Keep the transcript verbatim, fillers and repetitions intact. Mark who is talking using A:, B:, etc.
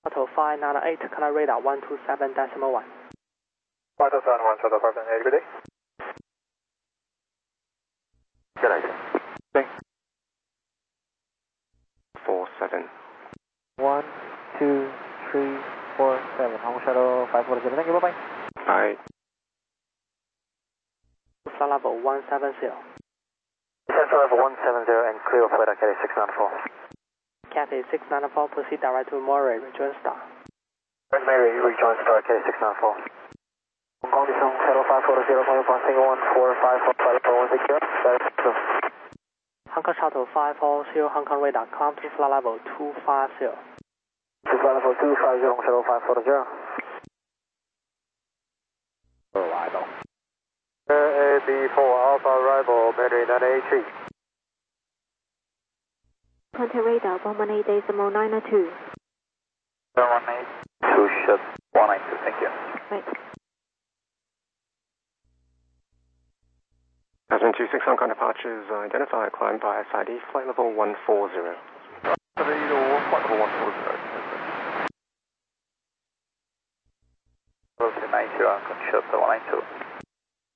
A: Shuttle five nine eight, Canada radar one two seven decimal one.
B: one two seven one, Shuttle five nine eight, good day. Good day. Thanks.
C: four seven.
D: one, two, three, four, seven. Hong Kong Shuttle five four zero, thank you, bye bye.
C: Bye.
A: Flight level one seven zero.
B: Flight level one seven zero and clear of flight Cathay six nine four.
A: Cathay six nine four, proceed direct to Murray, rejoin star.
B: Mary, rejoin star Cathay six nine four. Hong Kong Hong Shuttle five four zero, passing one four five four, flight level one six zero, direct to.
A: Hong Kong Shuttle five four zero, Hong Kong radar, climb to flight level two five zero.
B: To flight level two five zero, Hong Shuttle five four zero.
D: Arrival.
B: A B four Alpha arrival, Mary nine eight three.
E: Contact radar one one eight decimal nine nine two.
B: one eight two, ship one nine two, thank you.
E: Right.
C: Seven two six Hong Kong departures identified, climb by S I D, flight level one four zero.
B: Flight level one four zero. Level nine two, Hong Kong ship one nine two.